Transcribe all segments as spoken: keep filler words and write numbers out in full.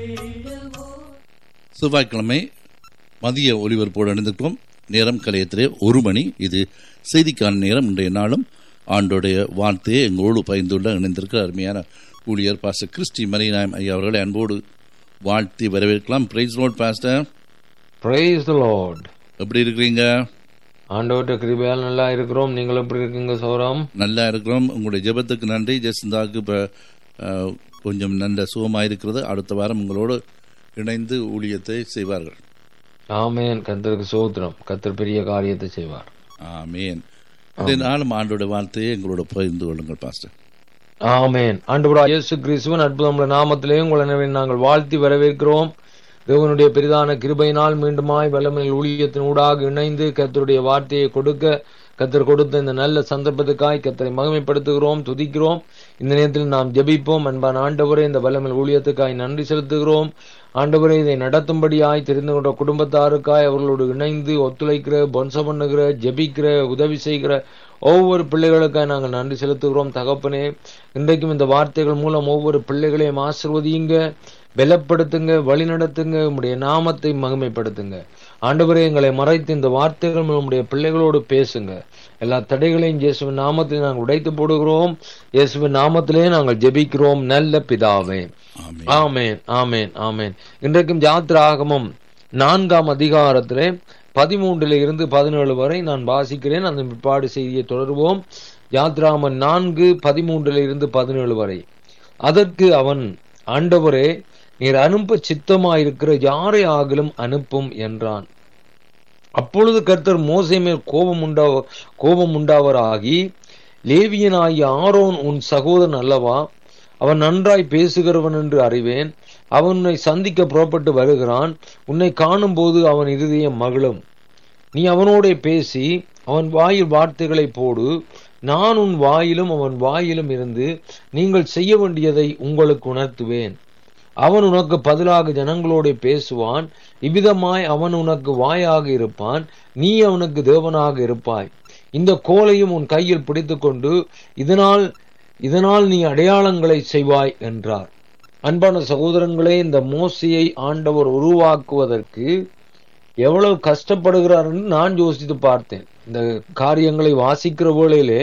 செவ்வாய்க்கிழமை மதிய ஒலிபரப்போடு இணைந்திருக்கிறோம். நேரம் கலையத்திலே ஒரு மணி. இது செய்திக்கான நேரம். இன்றைய நாளும் ஆண்டோடைய வார்த்தையை எங்களோடு பகிர்ந்துள்ள இணைந்திருக்கிற அருமையான ஊழியர் பாஸ்டர் கிறிஸ்டி மரிநாயம் ஐயா அவர்களை அன்போடு வாழ்த்தி வரவேற்கலாம். Price Lord pastor. Praise the Lord. எப்படி இருக்கிறீங்க? ஆண்டவருடைய கிருபையால் நல்லா இருக்கிறோம். நீங்கள் எப்படி இருக்கீங்க சௌரம்? நல்லா இருக்கிறோம். உங்களுடைய ஜெபத்துக்கு நன்றி. ஜெசிந்தாவுக்கு இப்போ கொஞ்சம் நல்ல சுகமாக இருக்கிறது. அடுத்த வாரம் உங்களோடு இணைந்து ஊழியத்தை செய்வார்கள். ஆமேன். கர்த்தருக்கு ஸ்தோத்திரம். கர்த்தர் பெரிய காரியத்தை செய்வார். ஆமேன். இந்த நாளும் ஆண்டோட வார்த்தையை எங்களோட பகிர்ந்து கொள்ளுங்கள் பாஸ்டர். ஆமேன். ஆண்டவராகிய இயேசு கிறிஸ்துவின் அற்புதமான நாமத்திலே உங்களை நாங்கள் வாழ்த்தி வரவேற்கிறோம். தேவனுடைய பெரிதான கிருபையினால் மீண்டுமாய் வல்லமையில் ஊழியத்தின் ஊடாக இணைந்து கர்த்தருடைய வார்த்தையை கொடுக்க கர்த்தர் கொடுத்த இந்த நல்ல சந்தர்ப்பத்துக்காய் கர்த்தரை மகிமைப்படுத்துகிறோம், துதிக்கிறோம். இந்த நேரத்தில் நாம் ஜெபிப்போம். அன்பான ஆண்டவரே, இந்த வல்லமையில் ஊழியத்துக்காய் நன்றி செலுத்துகிறோம். ஆண்டவரே, இதை நடத்தும்படியாய் தெரிந்து கொண்ட குடும்பத்தாருக்காய் அவர்களோடு இணைந்து ஒத்துழைக்கிற, பொன்சம் பண்ணுகிற, ஜெபிக்கிற, உதவி செய்கிற ஒவ்வொரு பிள்ளைகளுக்காய் நாங்கள் நன்றி செலுத்துகிறோம். தகப்பனே, இன்றைக்கும் இந்த வார்த்தைகள் மூலம் ஒவ்வொரு பிள்ளைகளையும் ஆசீர்வதியுங்க, பலப்படுத்துங்க, வழி நடத்துங்க, உம்முடைய நாமத்தை மகிமைப்படுத்துங்க. ஆண்டவரே, எங்களை மறைத்து இந்த வார்த்தைகள் மூலம் உம்முடைய பிள்ளைகளோடு பேசுங்க. எல்லா தடைகளையும் இயேசுவின் நாமத்தில் நாங்கள் உடைத்து போடுகிறோம். இயேசுவின் நாமத்திலே நாங்கள் ஜெபிக்கிறோம் நல்ல பிதாவே. ஆமேன், ஆமேன், ஆமேன். இன்றைக்கும் யாத்திராகமம் நான்காம் அதிகாரத்திலே பதிமூன்றுல இருந்து பதினேழு வரை நான் வாசிக்கிறேன். அந்த பிற்பாடு செய்தியை தொடருவோம். யாத்திராகமம் நான்கு பதிமூன்றுல இருந்து பதினேழு வரை. அதற்கு அவன், ஆண்டவரே, நீர் அனுப்ப சித்தமாயிருக்கிற யாரை ஆகிலும் அனுப்பும் என்றான். அப்பொழுது கர்த்தர் மோசே மேல் கோபம் உண்டா கோபம் உண்டாவராகி, லேவியனாகிய ஆரோன் உன் சகோதரன் அல்லவா? அவன் நன்றாய் பேசுகிறவன் என்று அறிவேன். அவன் உன்னை சந்திக்க புறப்பட்டு வருகிறான். உன்னை காணும் போது அவன் இருதயம் மகிழும். நீ அவனோட பேசி அவன் வாயில் வார்த்தைகளை போடு. நான் உன் வாயிலும் அவன் வாயிலும் இருந்து நீங்கள் செய்ய வேண்டியதை உங்களுக்கு உணர்த்துவேன். அவன் உனக்கு பதிலாக ஜனங்களோட பேசுவான். இவ்விதமாய் அவன் உனக்கு வாயாக இருப்பான், நீ அவனுக்கு தேவனாக இருப்பாய். இந்த கோலையும் உன் கையில் பிடித்துக் கொண்டு இதனால் இதனால் நீ அடையாளங்களை செய்வாய் என்றார். அன்பான சகோதரங்களே, இந்த மோசையை ஆண்டவர் உருவாக்குவதற்கு எவ்வளவு கஷ்டப்படுகிறார் என்று நான் யோசித்து பார்த்தேன். இந்த காரியங்களை வாசிக்கிற வேளையிலே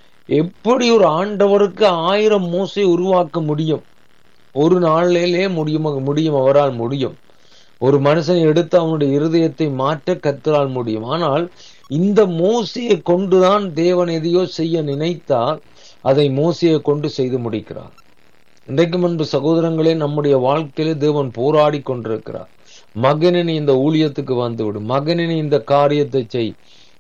எப்படி ஒரு ஆண்டவருக்கு ஆயிரம் மோசை உருவாக்க முடியும்? ஒரு நாளிலே முடியும் முடியும் அவரால் முடியும். ஒரு மனுஷனை எடுத்து அவனுடைய இருதயத்தை மாற்ற கர்த்தரால் முடியும். ஆனால் இந்த மோசையை கொண்டுதான் தேவன் எதையோ செய்ய நினைத்தால் அதை மோசையை கொண்டு செய்து முடிக்கிறார். இன்றைக்கு முன்பு சகோதரங்களே, நம்முடைய வாழ்க்கையிலே தேவன் போராடி கொண்டிருக்கிறார். மகனே, நீ இந்த ஊழியத்துக்கு வந்துவிடு. மகனே, நீ இந்த காரியத்தை செய்.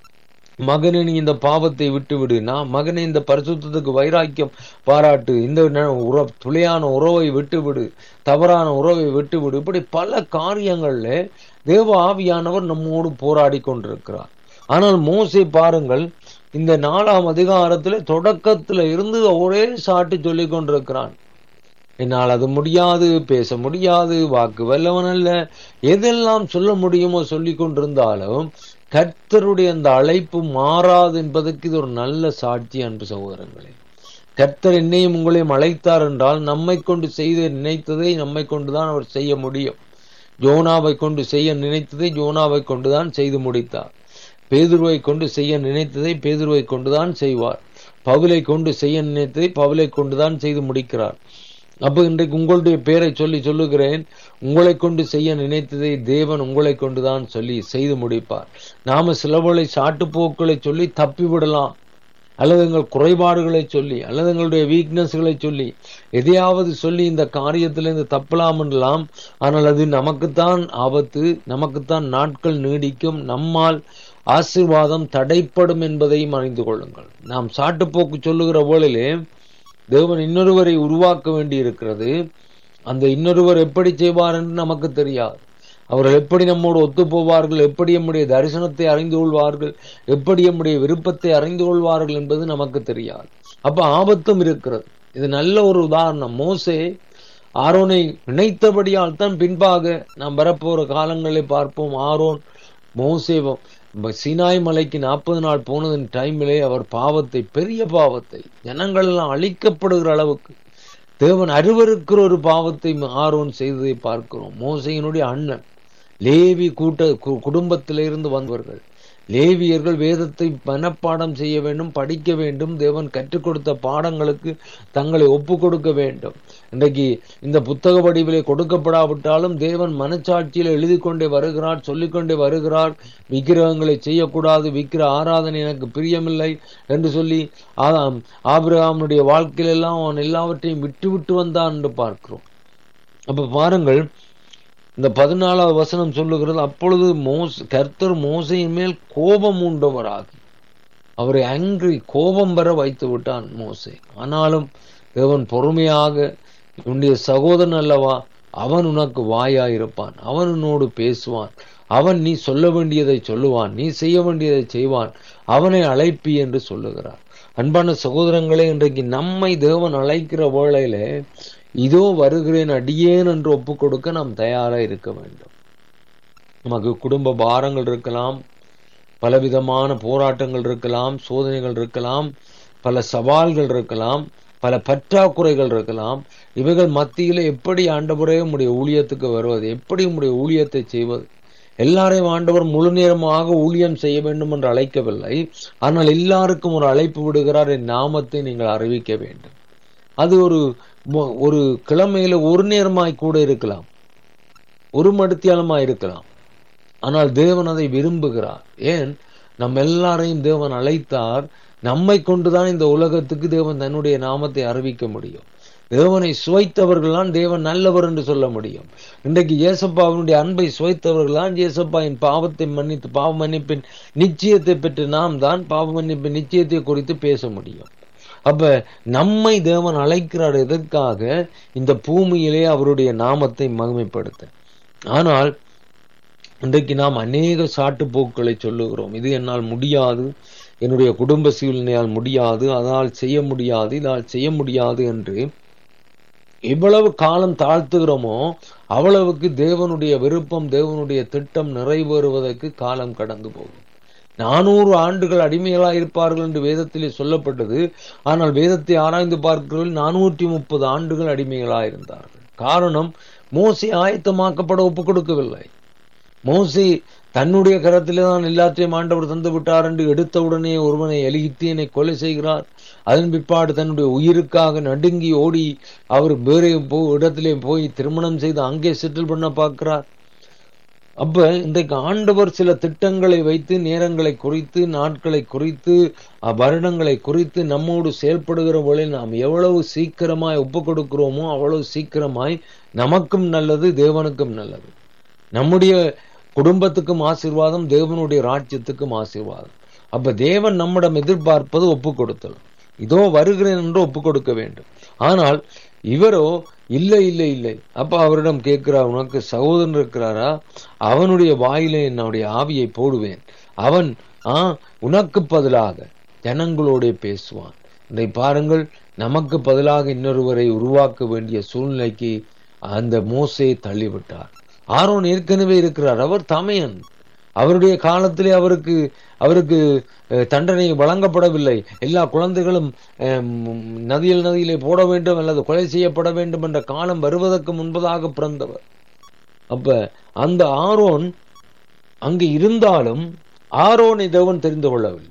மகனே, நீ இந்த பாவத்தை விட்டுவிடு. நான் மகனே, இந்த பரிசுத்தத்துக்கு வைராக்கியம் பாராட்டு. இந்த உற துளையான உறவை விட்டுவிடு, தவறான உறவை விட்டுவிடு. இப்படி பல காரியங்கள்ல தேவ ஆவியானவர் நம்மோடு போராடி கொண்டிருக்கிறார். ஆனால் மோசே பாருங்கள், இந்த நாலாம் அதிகாரத்துல தொடக்கத்துல இருந்து ஒரே சாட்டி சொல்லி கொண்டிருக்கிறான். என்னால் அது முடியாது, பேச முடியாது, வாக்கு வல்லவன் அல்ல, எதெல்லாம் சொல்ல முடியுமோ சொல்லி கொண்டிருந்தாலும் கர்த்தருடைய அந்த அழைப்பு மாறாது என்பதற்கு இது ஒரு நல்ல சாட்சி. அன்பு சகோதரங்களே, கர்த்தர் என்னையும் உங்களையும் அழைத்தார் என்றால் நம்மை கொண்டு செய்த நினைத்ததை நம்மை கொண்டுதான் அவர் செய்ய முடியும். யோனாவை கொண்டு செய்ய நினைத்ததை யோனாவை கொண்டுதான் செய்து முடித்தார். பேதுருவை கொண்டு செய்ய நினைத்ததை பேதுருவை கொண்டுதான் செய்வார். பவுலை கொண்டு செய்ய நினைத்ததை பவுலை கொண்டுதான் செய்து முடிக்கிறார். அப்ப இன்றைக்கு உங்களுடைய பேரை சொல்லி சொல்லுகிறேன், உங்களை கொண்டு செய்ய நினைத்ததை தேவன் உங்களை கொண்டுதான் சொல்லி செய்து முடிப்பார். நாம சிலவளை சாட்டுப்போக்களை சொல்லி தப்பி விடலாம், அல்லது எங்கள் குறைபாடுகளை சொல்லி, அல்லது எங்களுடைய வீக்னஸ்களை சொல்லி, எதையாவது சொல்லி இந்த காரியத்திலிருந்து தப்பலாம் என்றலாம். ஆனால் அது நமக்குத்தான் ஆபத்து, நமக்குத்தான் நாட்கள் நீடிக்கும், நம்மால் ஆசீர்வாதம் தடைப்படும் என்பதையும் அறிந்து கொள்ளுங்கள். நாம் சாட்டுப்போக்கு சொல்லுகிற வேளையிலே தேவன் இன்னொருவரை உருவாக்க வேண்டி இருக்கிறது. அந்த இன்னொருவர் எப்படி செய்வார் என்று நமக்கு தெரியாது. அவர்கள் எப்படி நம்மோடு ஒத்து போவார்கள், எப்படி நம்முடைய தரிசனத்தை அறிந்து கொள்வார்கள், எப்படி நம்முடைய விருப்பத்தை அறிந்து கொள்வார்கள் என்பது நமக்கு தெரியாது. அப்ப ஆபத்தும் இருக்கிறது. இது நல்ல ஒரு உதாரணம். மோசே ஆரோனை நினைத்தபடியால் தான் பின்பாக நாம் வரப்போற காலங்களை பார்ப்போம். ஆரோன் மோசே சீனாய் மலைக்கு நாற்பது நாள் போனதன் டைமிலே அவர் பாவத்தை, பெரிய பாவத்தை, ஜனங்கள் எல்லாம் அழிக்கப்படுகிற அளவுக்கு தேவன் அருவருக்கிற ஒரு பாவத்தை ஆரோன் செய்ததை பார்க்கிறோம். மோசையினுடைய அண்ணன் லேவி கூட்ட குடும்பத்திலிருந்து வந்தவர்கள். லேவியர்கள் வேதத்தை மனப்பாடம் செய்ய வேண்டும், படிக்க வேண்டும், தேவன் கற்றுக் கொடுத்த பாடங்களுக்கு தங்களை ஒப்பு கொடுக்க வேண்டும். இன்றைக்கு இந்த புத்தக வடிவிலே கொடுக்கப்படாவிட்டாலும் தேவன் மனச்சாட்சியில எழுதி கொண்டே வருகிறார், சொல்லிக்கொண்டே வருகிறார். விக்கிரகங்களை செய்யக்கூடாது, விக்கிர ஆராதனை எனக்கு பிரியமில்லை என்று சொல்லி ஆதாம் ஆபிரகாமுடைய வாழ்க்கையில எல்லாம் அவன் எல்லாவற்றையும் விட்டு விட்டு வந்தான் என்று பார்க்கிறோம். அப்ப பாருங்கள், இந்த பதினாலாவது வசனம் சொல்லுகிறது, அப்பொழுது மோஸ் கர்த்தர் மோசையின் மேல் கோபம் உண்டவராகி அவரை ஆங்கிரி கோபம் வர வைத்து விட்டான் மோசே. ஆனாலும் தேவன் பொறுமையாக, உன்னுடைய சகோதரன் அல்லவா, அவன் உனக்கு வாயாயிருப்பான், அவன் உன்னோடு பேசுவான், அவன் நீ சொல்ல வேண்டியதை சொல்லுவான், நீ செய்ய வேண்டியதை செய்வான், அவனை அழைப்பி என்று சொல்லுகிறார். அன்பான சகோதரங்களே, இன்றைக்கு நம்மை தேவன் அழைக்கிற வேளையில இதோ வருகிறேன் அடியேன் என்று ஒப்பு கொடுக்க நாம் தயாரா இருக்க வேண்டும். நமக்கு குடும்ப பாரங்கள் இருக்கலாம், பலவிதமான போராட்டங்கள் இருக்கலாம், சோதனைகள் இருக்கலாம், பல சவால்கள் இருக்கலாம், பல பற்றாக்குறைகள் இருக்கலாம். இவைகள் மத்தியில எப்படி ஆண்டவரே உம்முடைய ஊழியத்துக்கு வருவது, எப்படி உம்முடைய ஊழியத்தை செய்வது? எல்லாரையும் ஆண்டவர் முழு நேரமாக ஊழியம் செய்ய வேண்டும் என்று அழைக்கவில்லை. ஆனால் எல்லாருக்கும் ஒரு அழைப்பு விடுகிறார், என் நாமத்தை நீங்கள் அறிவிக்க வேண்டும். அது ஒரு ஒரு கிழமையில ஒரு நேரமாய் கூட இருக்கலாம், ஒரு மடித்தியாலமாய் இருக்கலாம். ஆனால் தேவன் அதை விரும்புகிறார். ஏன்? நம்ம எல்லாரையும் தேவன் அழைத்தார். நம்மை கொண்டுதான் இந்த உலகத்துக்கு தேவன் தன்னுடைய நாமத்தை அறிவிக்க முடியும். தேவனை சுவைத்தவர்கள்தான் தேவன் நல்லவர் என்று சொல்ல முடியும். இன்றைக்கு இயேசப்பாவினுடைய அன்பை சுவைத்தவர்கள்தான் இயேசப்பாவின் பாவத்தை மன்னித்து பாவ மன்னிப்பின் நிச்சயத்தை பெற்று நாம் தான் பாவ மன்னிப்பின் நிச்சயத்தை குறித்து பேச முடியும். அப்ப நம்மை தேவன் அழைக்கிறார் எதற்காக? இந்த பூமியிலே அவருடைய நாமத்தை மகிமைப்படுத்த. ஆனால் இன்றைக்கு நாம் அநேக சாட்டுப்போக்குகளை சொல்லுகிறோம். இது என்னால் முடியாது, என்னுடைய குடும்ப சூழ்நிலையால் முடியாது, அதனால் செய்ய முடியாது, இதால் செய்ய முடியாது என்று எவ்வளவு காலம் தாழ்த்துகிறோமோ அவ்வளவுக்கு தேவனுடைய விருப்பம், தேவனுடைய திட்டம் நிறைவேறுவதற்கு காலம் கடந்து போகும். நானூறு ஆண்டுகள் அடிமைகளா இருப்பார்கள் என்று வேதத்திலே சொல்லப்பட்டது. ஆனால் வேதத்தை ஆராய்ந்து பார்க்கிறவர்கள் நானூற்றி முப்பது ஆண்டுகள் அடிமைகளா இருந்தார்கள். காரணம், மோசே ஆயத்தமாக்கப்பட ஒப்பு கொடுக்கவில்லை. மோசே தன்னுடைய கரத்திலே தான் எல்லாத்தையும் ஆண்டவர் தந்து விட்டார் என்று எடுத்தவுடனே ஒருவனை எலிகித்தீனை கொலை செய்கிறார். அதன் பிற்பாடு தன்னுடைய உயிருக்காக நடுங்கி ஓடி அவர் வேறே போ இடத்திலே போய் திருமணம் செய்து அங்கே செட்டில் பண்ண பார்க்கிறார். அப்ப இன்றைக்கு ஆண்டவர் சில திட்டங்களை வைத்து, நேரங்களை குறித்து, நாட்களை குறித்து, வருடங்களை குறித்து நம்மோடு செயல்படுகிற போல நாம் எவ்வளவு சீக்கிரமாய் ஒப்பு கொடுக்கிறோமோ அவ்வளவு சீக்கிரமாய் நமக்கும் நல்லது, தேவனுக்கும் நல்லது. நம்முடைய குடும்பத்துக்கும் ஆசீர்வாதம், தேவனுடைய ராஜ்யத்துக்கும் ஆசீர்வாதம். அப்ப தேவன் நம்மிடம் எதிர்பார்ப்பது ஒப்பு கொடுத்தல். இதோ வருகிறேன் என்று ஒப்பு கொடுக்க வேண்டும். ஆனால் இவரோ இல்லை இல்லை இல்லை. அப்ப அவரிடம் கேட்கிறார், உனக்கு சகோதரன் இருக்கிறாரா? அவனுடைய வாயிலே என்னுடைய ஆவியை போடுவேன், அவன் ஆஹ் உனக்கு பதிலாக ஜனங்களோட பேசுவான். இதை பாருங்கள், நமக்கு பதிலாக இன்னொருவரை உருவாக்க வேண்டிய சூழ்நிலைக்கு அந்த மோசே தள்ளிவிட்டார். ஆரோன் ஏற்கனவே இருக்கிறார், அவர் தமையன். அவருடைய காலத்திலே அவருக்கு அவருக்கு தண்டனை வழங்கப்படவில்லை. எல்லா குழந்தைகளும் நதியில் நதியிலே போட வேண்டும் அல்லது கொலை செய்யப்பட வேண்டும் என்ற காலம் வருவதற்கு முன்பதாக பிறந்தவர். அப்ப அந்த ஆரோன் அங்கு இருந்தாலும் ஆரோனை தேவன் தெரிந்து கொள்ளவில்லை.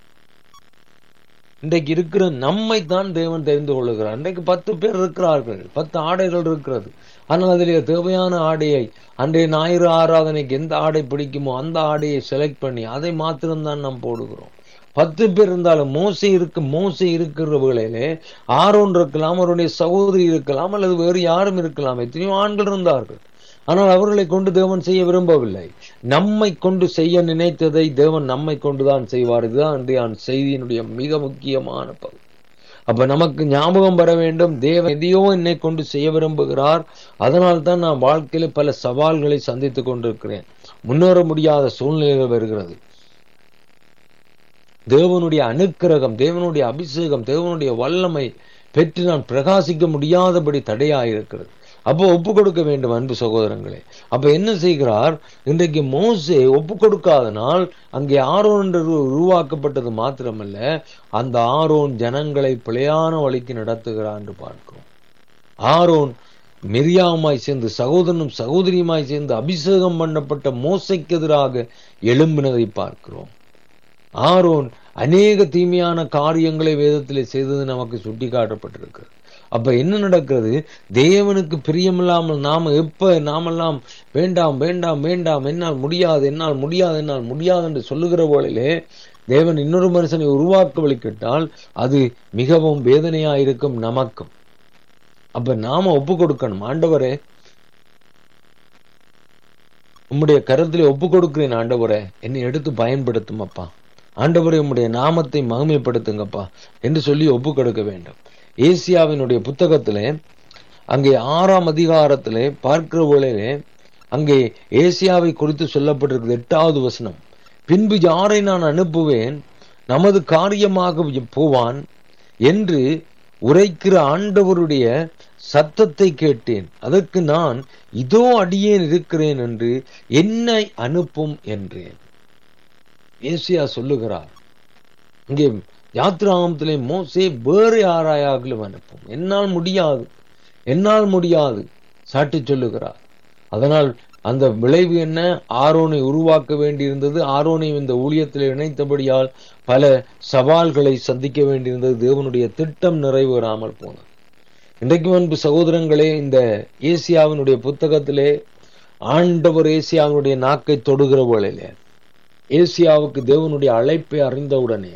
இன்றைக்கு இருக்கிற நம்மை தான் தேவன் தெரிந்து கொள்ளுகிறார். இன்றைக்கு பத்து பேர் இருக்கிறார்கள், பத்து ஆடைகள் இருக்கிறது. ஆனால் அதிலே தேவையான ஆடையை, அன்றைய ஞாயிறு ஆராதனைக்கு எந்த ஆடை பிடிக்குமோ அந்த ஆடையை செலக்ட் பண்ணி அதை மாத்திரம்தான் நாம் போடுகிறோம். பத்து பேர் இருந்தாலும் மோசே இருக்கு மோசே இருக்கிற வேளையிலே ஆரோன் இருக்கலாம், அவருடைய சகோதரி இருக்கலாம், அல்லது வேறு யாரும் இருக்கலாம். எத்தனையோ ஆண்கள் இருந்தார்கள். ஆனால் அவர்களை கொண்டு தேவன் செய்ய விரும்பவில்லை. நம்மை கொண்டு செய்ய நினைத்ததை தேவன் நம்மை கொண்டுதான் செய்வார். இதுதான் இன்றைய செய்தியினுடைய மிக முக்கியமான பகுதி. அப்ப நமக்கு ஞாபகம் வர வேண்டும், தேவன் எதையோ என்னை கொண்டு செய்ய விரும்புகிறார். அதனால் தான் நான் வாழ்க்கையில பல சவால்களை சந்தித்துக் கொண்டிருக்கிறேன். முன்னேற முடியாத சூழ்நிலைகள் வருகிறது. தேவனுடைய அனுக்கிரகம், தேவனுடைய அபிஷேகம், தேவனுடைய வல்லமை பெற்று நான் பிரகாசிக்க முடியாதபடி தடையாயிருக்கிறது. அப்போ ஒப்பு கொடுக்க வேண்டும் அன்பு சகோதரங்களே. அப்ப என்ன செய்கிறார்? இன்றைக்கு மோசே ஒப்பு கொடுக்காதனால் அங்கே ஆரோன் என்று உருவாக்கப்பட்டது மாத்திரமல்ல, அந்த ஆரோன் ஜனங்களை பிழையான வழிக்கு நடத்துகிறார் என்று பார்க்கிறோம். ஆரோன் மிரியாவுமாய் சேர்ந்து சகோதரனும் சகோதரியுமாய் சேர்ந்து அபிஷேகம் பண்ணப்பட்ட மோசைக்கு எதிராக எழும்பினதை பார்க்கிறோம். ஆரோன் அநேக தீமையான காரியங்களை வேதத்திலே செய்தது நமக்கு சுட்டி காட்டப்பட்டிருக்கிறது. அப்ப என்ன நடக்கிறது? தேவனுக்கு பிரியமில்லாமல் நாம எப்ப நாமெல்லாம் வேண்டாம் வேண்டாம் வேண்டாம் என்னால் முடியாது என்னால் முடியாது என்னால் முடியாது என்று சொல்லுகிற போலே தேவன் இன்னொரு மனுஷனை உருவாக்க வழிக்கிட்டால் அது மிகவும் வேதனையா இருக்கும் நமக்கும். அப்ப நாம ஒப்பு கொடுக்கணும். ஆண்டவரே, உம்முடைய கருத்திலே ஒப்பு கொடுக்கிறேன் ஆண்டவரே, என்னை எடுத்து பயன்படுத்தும் அப்பா. ஆண்டவரே, உம்முடைய நாமத்தை மகிமைப்படுத்துங்கப்பா என்று சொல்லி ஒப்பு கொடுக்க வேண்டும். ஏசியாவினுடைய புத்தகத்திலே அங்கே ஆறாம் அதிகாரத்திலே பார்க்கிற போலே அங்கே ஏசியாவை குறித்து சொல்லப்பட்டிருக்கிறது. எட்டாவது வசனம், பின்பு யாரை நான் அனுப்புவேன், நமது காரியமாக போவான் என்று உரைக்கிற ஆண்டவருடைய சத்தத்தை கேட்டேன். அதற்கு நான் இதோ அடியேன் இருக்கிறேன் என்று என்னை அனுப்பும் என்றேன். ஏசியா சொல்லுகிறார். இங்கே யாத்ராகமத்திலே மோசே வேறு யாராயாகிலும் அனுப்பும், என்னால் முடியாது என்னால் முடியாது சாட்டி சொல்லுகிறார். அதனால் அந்த விளைவு என்ன? ஆரோனை உருவாக்க வேண்டியிருந்தது. ஆரோனை இந்த ஊழியத்தில் இணைத்தபடியால் பல சவால்களை சந்திக்க வேண்டியிருந்தது. தேவனுடைய திட்டம் நிறைவேறாமல் போனது. இன்றைக்கு அன்பு சகோதரங்களே, இந்த ஏசியாவினுடைய புத்தகத்திலே ஆண்டவர் ஏசியாவினுடைய நாக்கை தொடுகிற வேளையிலே ஏசியாவுக்கு தேவனுடைய அழைப்பை அறிந்தவுடனே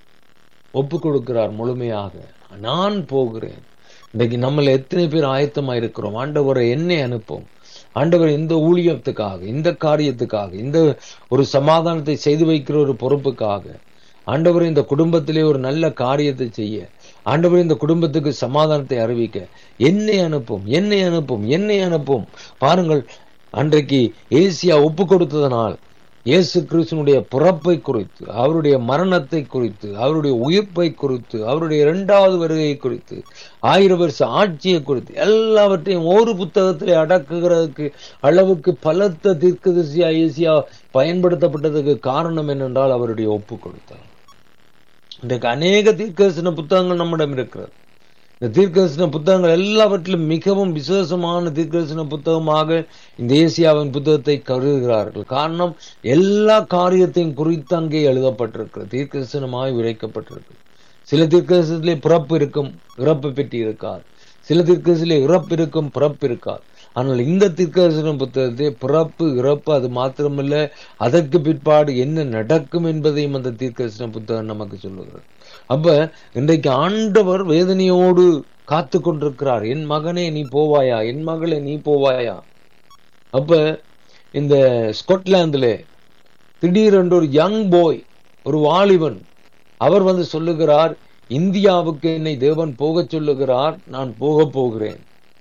ஒப்பு கொடுக்கிறார் முழுமையாக. நான் போகிறேன். இன்றைக்கு நம்மள எத்தனை பேர் ஆயத்தமா இருக்கிறோம்? ஆண்டவரை என்னை அனுப்பும் ஆண்டவர், இந்த ஊழியத்துக்காக, இந்த காரியத்துக்காக, இந்த ஒரு சமாதானத்தை செய்து வைக்கிற ஒரு பொறுப்புக்காக, ஆண்டவர் இந்த குடும்பத்திலே ஒரு நல்ல காரியத்தை செய்ய, ஆண்டவர் இந்த குடும்பத்துக்கு சமாதானத்தை அறிவிக்க என்னை அனுப்பும் என்னை அனுப்பும் என்னை அனுப்பும். பாருங்கள், அன்றைக்கு ஏசியா ஒப்பு கொடுத்ததனால் இயேசு கிறிஸ்துனுடைய பிறப்பை குறித்து, அவருடைய மரணத்தை குறித்து, அவருடைய உயிர்ப்பை குறித்து, அவருடைய இரண்டாவது வருகையை குறித்து, ஆயிரம் வருஷ ஆட்சியை குறித்து எல்லாவற்றையும் ஒரு புத்தகத்திலே அடக்குகிறதுக்கு அளவுக்கு பலத்த தீர்க்கதரிசியா ஏசியா பயன்படுத்தப்பட்டதுக்கு காரணம் என்னென்றால் அவருடைய ஒப்பு கொடுத்தார். இன்றைக்கு அநேக தீர்க்கதரிசன புத்தகங்கள் நம்மிடம் இருக்கிறது. இந்த தீர்க்கதரிசன புத்தகங்கள் எல்லாவற்றிலும் மிகவும் விசேஷமான தீர்க்கதரிசன புத்தகமாக இந்த ஏசியாவின் புத்தகத்தை கருதுகிறார்கள். காரணம், எல்லா காரியத்தையும் குறித்து அங்கே எழுதப்பட்டிருக்கிறது, தீர்க்கதரிசனமாய் விளைக்கப்பட்டிருக்கு. சில தீர்க்கதரிசனத்திலே பிறப்பு இருக்கும், இறப்பு பெற்றி இருக்காது. சில தீர்க்கதரிசனத்திலே இறப்பு இருக்கும், பிறப்பு இருக்காது. ஆனால் இந்த தீர்க்கதரிசன புத்தகத்தை பிறப்பு இறப்பு அது மாத்திரமல்ல, அதற்கு பிற்பாடு என்ன நடக்கும் என்பதையும் அந்த தீர்க்கதரிசன புத்தகம் நமக்கு சொல்லுகிறது. அப்ப இன்றைக்கு ஆண்டவர் வேதனையோடு காத்து கொண்டிருக்கிறார். என் மகனே நீ போவாயா, என் மகளே நீ போவாயா. அப்ப இந்த ஸ்காட்லாந்துல திடீரென்று ஒரு யங் பாய், ஒரு வாலிபன், அவர் வந்து சொல்லுகிறார், இந்தியாவுக்கு என்னை தேவன் போக சொல்லுகிறார், நான் போக போகிறேன்.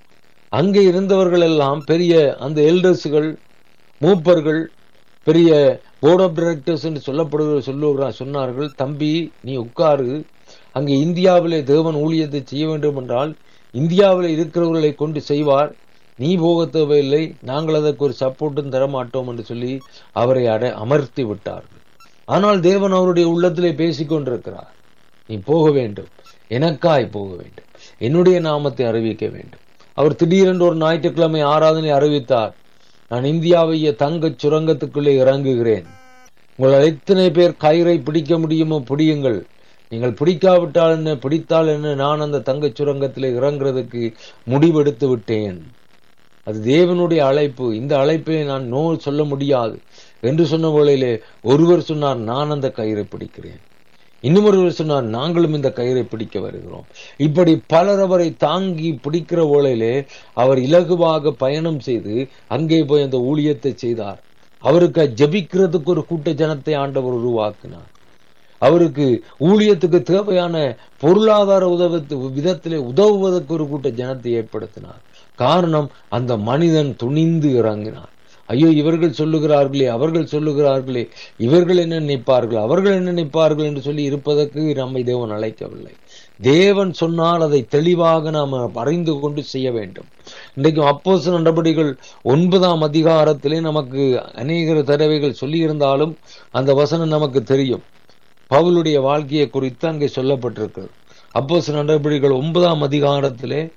அங்கே இருந்தவர்கள் எல்லாம் பெரிய அந்த எல்டர்ஸுகள், மூப்பர்கள், பெரிய போர்ட் ஆஃப் டைரக்டர்ஸ் என்று சொல்லப்படுகிற சொல்லுகிறார் சொன்னார்கள், தம்பி நீ உட்காரு, அங்கே இந்தியாவிலே தேவன் ஊழியத்தை செய்ய வேண்டும் என்றால் இந்தியாவில் இருக்கிறவர்களை கொண்டு செய்வார், நீ போக தேவையில்லை, நாங்கள் அதற்கு ஒரு சப்போர்ட்டும் தரமாட்டோம் என்று சொல்லி அவரை அட அமர்த்தி விட்டார்கள். ஆனால் தேவன் அவருடைய உள்ளத்திலே பேசிக் கொண்டிருக்கிறார், நீ போக வேண்டும், எனக்காய் போக வேண்டும், என்னுடைய நாமத்தை அறிவிக்க வேண்டும். அவர் திடீரென்று ஒரு ஞாயிற்றுக்கிழமை ஆராதனை அறிவித்தார், நான் இந்தியாவைய தங்க சுரங்கத்துக்குள்ளே இறங்குகிறேன், உங்களால் எத்தனை பேர் கயிறை பிடிக்க முடியுமோ பிடியுங்கள், நீங்கள் பிடிக்காவிட்டால் என்ன பிடித்தால் என்ன, நான் அந்த தங்க சுரங்கத்திலே இறங்குறதுக்கு முடிவெடுத்து விட்டேன். அது தேவனுடைய அழைப்பு, இந்த அழைப்பிலே நான் நோ சொல்ல முடியாது என்று சொன்ன வேளையிலே ஒருவர் சொன்னார், நான் அந்த கயிறை பிடிக்கிறேன். இன்னும் ஒருவர் சொன்னார், நாங்களும் இந்த கயிறை பிடிக்க வருகிறோம். இப்படி பலர் அவரை தாங்கி பிடிக்கிற வேளையிலே அவர் இலகுவாக பயணம் செய்து அங்கே போய் அந்த ஊழியத்தை செய்தார். அவருக்கு ஜெபிக்கிறதுக்கு ஒரு கூட்ட ஜனத்தை ஆண்டவர் உருவாக்கினார். அவருக்கு ஊழியத்துக்கு தேவையான பொருளாதார உதவி விதத்திலே உதவுவதற்கு ஒரு கூட்ட ஜனத்தை ஏற்படுத்தினார். காரணம், அந்த மனிதன் துணிந்து இறங்கினார். ஐயோ, இவர்கள் சொல்லுகிறார்களே, அவர்கள் சொல்லுகிறார்களே, இவர்கள் என்ன நினைப்பார்கள், அவர்கள் என்ன நினைப்பார்கள் என்று சொல்லி இருப்பதற்கு நம்மை தேவன் அழைக்கவில்லை. தேவன் சொன்னால் அதை தெளிவாக நாம் அறிந்து கொண்டு செய்ய வேண்டும். இன்றைக்கு அப்போஸ்தலர் நடபடிகள் ஒன்பதாம் அதிகாரத்திலே நமக்கு அநேக தடவைகள் சொல்லி இருந்தாலும் அந்த வசனம் நமக்கு தெரியும். பவுலுடைய வாழ்க்கையை குறித்து அங்கே சொல்லப்பட்டிருக்கிறது. அப்போஸ்தலர் நடபடிகள் ஒன்பதாம் அதிகாரத்திலே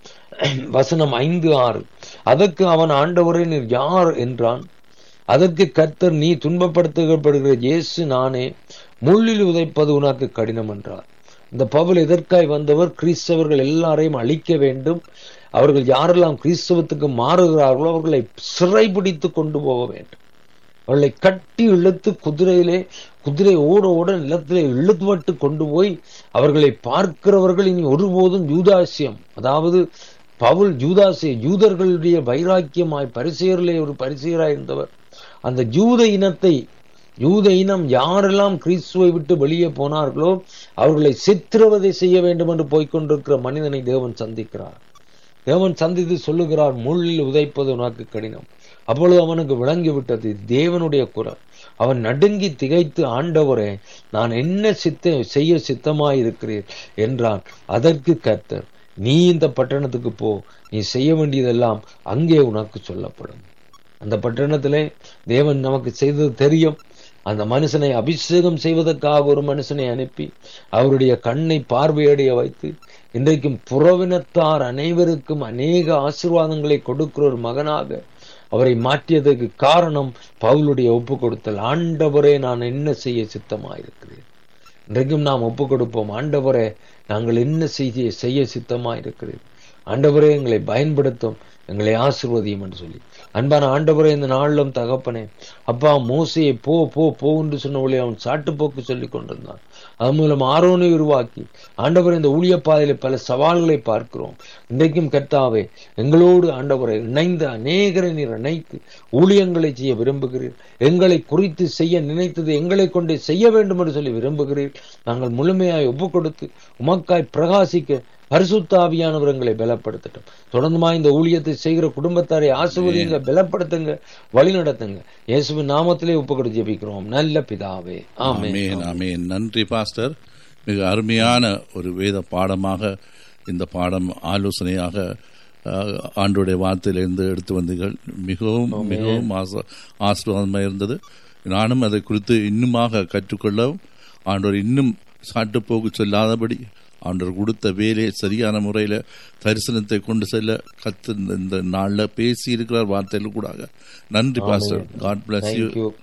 வசனம் ஐந்து ஆறு. அதற்கு அவன், ஆண்டவரே நீர் யார் என்றான். அதற்கு கர்த்தர், நீ துன்பப்படுத்தப்படுகிற இயேசு நானே, முள்ளில் உதைப்பது உனக்கு கடினம் என்றார். இந்த பவுல் எதற்காய் வந்தவர்? கிறிஸ்தவர்கள் எல்லாரையும் அழிக்க வேண்டும். அவர்கள் யாரெல்லாம் கிறிஸ்தவத்துக்கு மாறுகிறார்களோ அவர்களை சிறைபிடித்து கொண்டு போக வேண்டும். அவர்களை கட்டி இழுத்து குதிரையிலே குதிரை ஓட ஓட நிலத்திலே இழுத்துவட்டு கொண்டு போய் அவர்களை பார்க்கிறவர்கள் இனி ஒருபோதும் யூதாசியம், அதாவது பவுல் யூதாசிய யூதர்களுடைய வைராக்கியமாய் பரிசேயரிலே ஒரு பரிசேயராய் இருந்தவர். அந்த யூத இனத்தை யூத இனம் யாரெல்லாம் கிறிஸ்துவை விட்டு வெளியே போனார்களோ அவர்களை சித்திரவதை செய்ய வேண்டும் என்று போய்கொண்டிருக்கிற மனிதனை தேவன் சந்திக்கிறார். தேவன் சந்தித்து சொல்லுகிறார், முள்ளில் உதைப்பது உனக்கு கடினம். அப்பொழுது அவனுக்கு விளங்கிவிட்டது தேவனுடைய குரல். அவன் நடுங்கி திகைத்து, ஆண்டவரே நான் என்ன சித்த செய்ய சித்தமாயிருக்கிறீர் என்றான். அதற்கு கர்த்தர், நீ இந்த பட்டணத்துக்கு போ, நீ செய்ய வேண்டியதெல்லாம் அங்கே உனக்கு சொல்லப்படும். அந்த பட்டணத்திலே தேவன் நமக்கு செய்தது தெரியும். அந்த மனுஷனை அபிஷேகம் செய்வதற்காக ஒரு மனுஷனை அனுப்பி அவருடைய கண்ணை பார்வையடைய வைத்து இன்றைக்கும் புறவினத்தார் அனைவருக்கும் அநேக ஆசீர்வாதங்களை கொடுக்கிற ஒரு மகனாக அவரை மாற்றியதற்கு காரணம் பவுலுடைய ஒப்பு கொடுத்தல். ஆண்டவரே நான் என்ன செய்ய சித்தமாயிருக்கிறேன். இன்றைக்கும் நாம் ஒப்பு கொடுப்போம். ஆண்டவரே நாங்கள் என்ன செய்ய செய்ய சித்தமாயிருக்கிறேன். ஆண்டவரே எங்களை பயன்படுத்தும், எங்களை ஆசீர்வதியும் என்று சொல்லி, அன்பான ஆண்டவரே இந்த நாளிலும் தகப்பனே, அப்பா மோசையை போ போ போ என்று சொன்னவளை அவன் சாட்டுப்போக்கு சொல்லி கொண்டிருந்தான். அது மூலம் ஆரோனை உருவாக்கி ஆண்டவரே இந்த ஊழிய பாதையில பல சவால்களை பார்க்கிறோம். இன்றைக்கும் கர்த்தாவே எங்களோடு ஆண்டவரை இணைந்த அநேகரை நீர் இணைத்து ஊழியங்களை செய்ய விரும்புகிறீர். எங்களை குறித்து செய்ய நினைத்தது எங்களை கொண்டே செய்ய வேண்டும் என்று சொல்லி விரும்புகிறீர். நாங்கள் முழுமையாய் ஒப்பு கொடுத்து உமக்காய் பிரகாசிக்க பரிசுத்த ஆவியானவர் எங்களை பலப்படுத்தட்டும். தொடர்ந்துமா இந்த ஊழியத்தை செய்கிற குடும்பத்தாரை ஆசீர்வதிங்க, பலப்படுத்துங்க, வழி நடத்துங்க. இயேசுவின் நாமத்திலே ஒப்பு கொடுத்து ஜெபிக்கிறோம் நல்ல பிதாவே, ஆமென். ஆமென். நன்றி பாஸ்டர். மிக அருமையான ஒரு வேத பாடமாக இந்த பாடம் ஆலோசனையாக ஆண்டோடைய வார்த்தையிலிருந்து எடுத்து வந்தீர்கள். மிகவும் மிகவும் ஆசீர்வாதமாக இருந்தது. நானும் அதை குறித்து இன்னுமாக கற்றுக்கொள்ளவும் ஆண்டோர் இன்னும் சாட்டுப்போக்கு சொல்லாதபடி ஆண்டவர் கொடுத்த வேலையை சரியான முறையில் தரிசனத்தை கொண்டு செல்ல கத்து இந்த நாளில் பேசி இருக்கிறார் வார்த்தையில் கூட. நன்றி பாஸ்டர். God bless you.